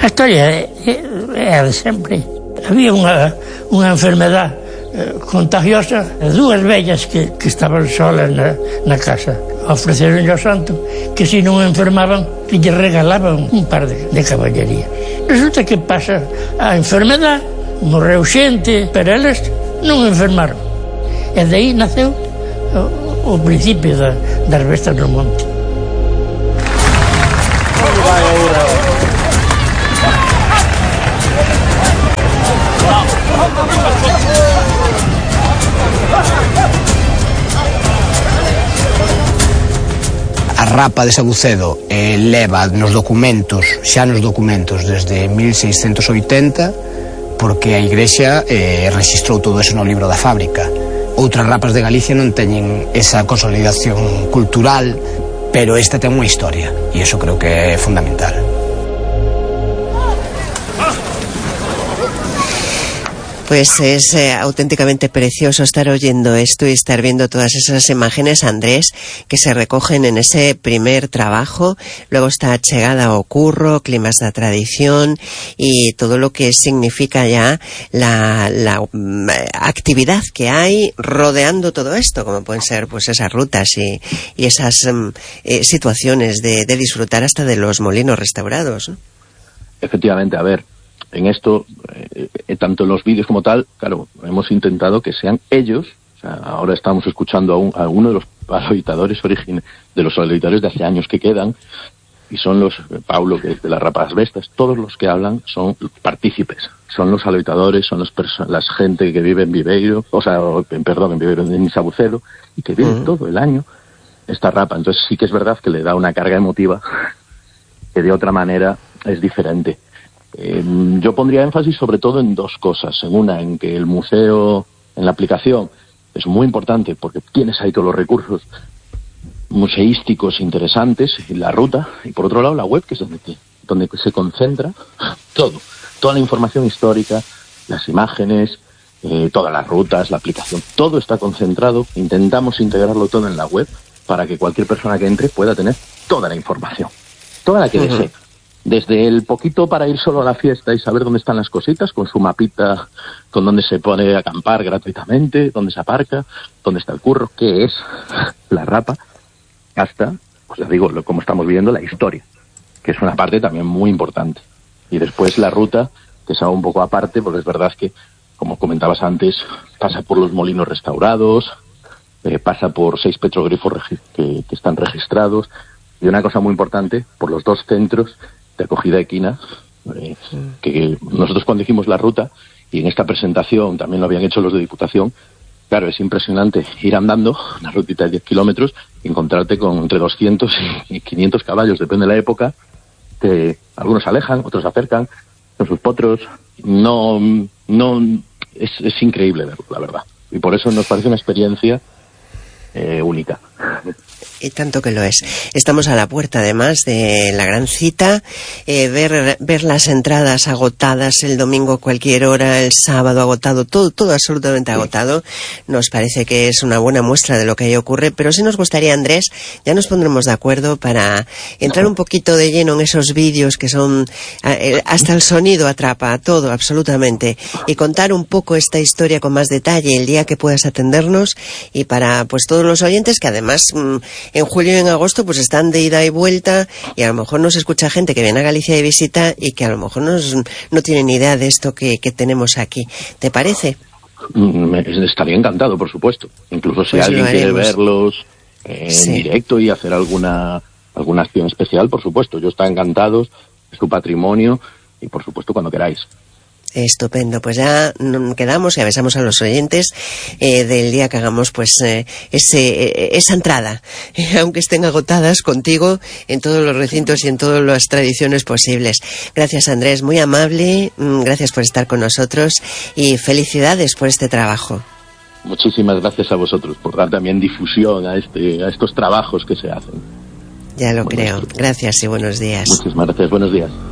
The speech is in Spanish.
A historia é a de sempre. Había unha enfermedad contagiosa, dúas vellas que estaban solas na casa ofreceron ao santo que se non enfermaban que lle regalaban un par de caballería. Resulta que pasa a enfermedad, morreu xente, pero eles non enfermaron, e de aí naceu o principio das bestas no monte. A rapa de Sabucedo leva nos documentos, xa nos documentos desde 1680, porque a Igrexa registrou todo eso no libro da fábrica. Outras rapas de Galicia non teñen esa consolidación cultural, pero esta ten unha historia, e iso creo que é fundamental. Pues es auténticamente precioso estar oyendo esto y estar viendo todas esas imágenes, Andrés, que se recogen en ese primer trabajo. Luego está Chegada ao Curro, Climas da Tradición y todo lo que significa ya la actividad que hay rodeando todo esto, como pueden ser pues esas rutas y esas situaciones de disfrutar hasta de los molinos restaurados, ¿no? Efectivamente, a ver, en esto, tanto en los vídeos como tal, claro, hemos intentado que sean ellos. O sea, ahora estamos escuchando a uno de los aloitadores de los aloitadores de hace años que quedan, y son los, Paulo, que es de las Rapas Bestas, todos los que hablan son partícipes, son los aloitadores, son la gente que vive en Viveiro, en Viveiro, en Sabucedo, y que vive todo el año esta rapa. Entonces sí que es verdad que le da una carga emotiva que de otra manera es diferente. Yo pondría énfasis sobre todo en dos cosas. En una, en que el museo, en la aplicación, es muy importante porque tienes ahí todos los recursos museísticos interesantes, y la ruta, y por otro lado la web, que es donde se concentra toda la información histórica, las imágenes, todas las rutas, la aplicación, todo está concentrado. Intentamos integrarlo todo en la web para que cualquier persona que entre pueda tener toda la información, toda la que desee. Desde el poquito para ir solo a la fiesta y saber dónde están las cositas, con su mapita, con dónde se pone a acampar gratuitamente, dónde se aparca, dónde está el curro, qué es la rapa, hasta, pues les digo, como estamos viendo, la historia, que es una parte también muy importante. Y después la ruta, que es algo un poco aparte, porque es verdad que, como comentabas antes, pasa por los molinos restaurados, pasa por 6 petroglifos que están registrados, y una cosa muy importante, por los 2 centros de acogida equina, que nosotros cuando hicimos la ruta, y en esta presentación también lo habían hecho los de Diputación, claro, es impresionante ir andando una rutita de 10 kilómetros y encontrarte con entre 200 y 500 caballos, depende de la época, que algunos se alejan, otros se acercan, con sus potros. Es increíble verlo, la verdad. Y por eso nos parece una experiencia única. Y tanto que lo es. Estamos a la puerta, además, de la gran cita. Ver las entradas agotadas el domingo a cualquier hora, el sábado agotado, todo absolutamente agotado, nos parece que es una buena muestra de lo que ahí ocurre. Pero sí nos gustaría, Andrés, ya nos pondremos de acuerdo para entrar un poquito de lleno en esos vídeos que son, hasta el sonido atrapa, todo, absolutamente, y contar un poco esta historia con más detalle el día que puedas atendernos, y para pues todos los oyentes que además en julio y en agosto pues están de ida y vuelta, y a lo mejor nos escucha gente que viene a Galicia de visita y que a lo mejor no tienen ni idea de esto que tenemos aquí. ¿Te parece? Estaría encantado, por supuesto. Incluso si pues alguien quiere verlos en directo y hacer alguna acción especial, por supuesto. Yo estoy encantado, es tu patrimonio, y por supuesto cuando queráis. Estupendo, pues ya quedamos y avisamos a los oyentes del día que hagamos pues esa entrada, aunque estén agotadas, contigo en todos los recintos y en todas las tradiciones posibles. Gracias, Andrés, muy amable, gracias por estar con nosotros y felicidades por este trabajo. Muchísimas gracias a vosotros por dar también difusión a estos trabajos que se hacen. Ya lo creo. Gracias y buenos días. Muchísimas gracias, buenos días.